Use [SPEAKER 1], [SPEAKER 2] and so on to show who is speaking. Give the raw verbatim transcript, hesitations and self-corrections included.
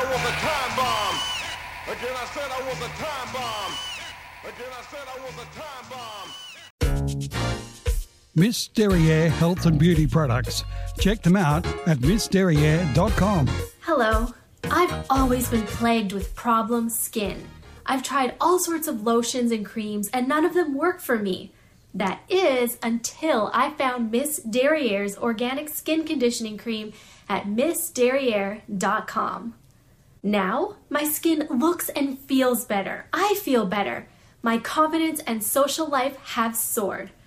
[SPEAKER 1] I was a time bomb. Again, I said I was a time bomb. Again, I said I was a time bomb.
[SPEAKER 2] Miss Derriere Health and Beauty Products. Check them out at miss derriere dot com.
[SPEAKER 3] Hello. I've always been plagued with problem skin. I've tried all sorts of lotions and creams and none of them work for me. That is until I found Miss Derriere's organic skin conditioning cream at miss derriere dot com. Now, my skin looks and feels better. I feel better. My confidence and social life have soared.